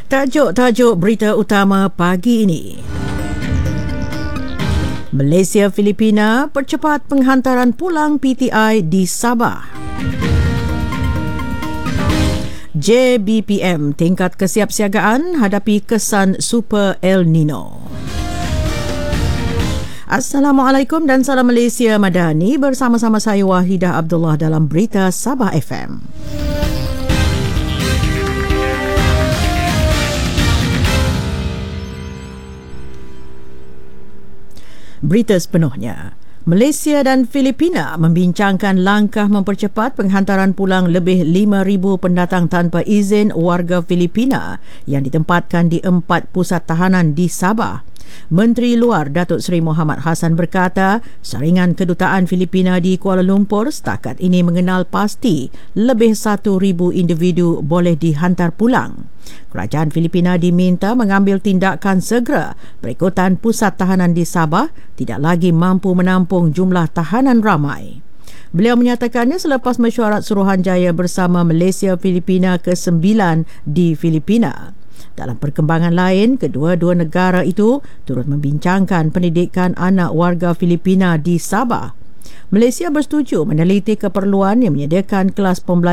Tajuk-tajuk berita utama pagi ini. Malaysia Filipina percepat penghantaran pulang PTI di Sabah. JBPM tingkat kesiapsiagaan hadapi kesan Super El Nino. Assalamualaikum dan salam Malaysia Madani, bersama-sama saya Wahidah Abdullah dalam Berita Sabah FM. Berita sepenuhnya. Malaysia dan Filipina membincangkan langkah mempercepat penghantaran pulang lebih 5,000 pendatang tanpa izin warga Filipina yang ditempatkan di 4 pusat tahanan di Sabah. Menteri Luar Datuk Seri Muhammad Hassan berkata, saringan kedutaan Filipina di Kuala Lumpur setakat ini mengenal pasti lebih 1,000 individu boleh dihantar pulang. Kerajaan Filipina diminta mengambil tindakan segera berikutan pusat tahanan di Sabah tidak lagi mampu menampung jumlah tahanan ramai. Beliau menyatakannya selepas mesyuarat Suruhanjaya bersama Malaysia Filipina ke-9 di Filipina. Dalam perkembangan lain, kedua-dua negara itu turut membincangkan pendidikan anak warga Filipina di Sabah. Malaysia bersetuju meneliti keperluan yang menyediakan kelas pembelajaran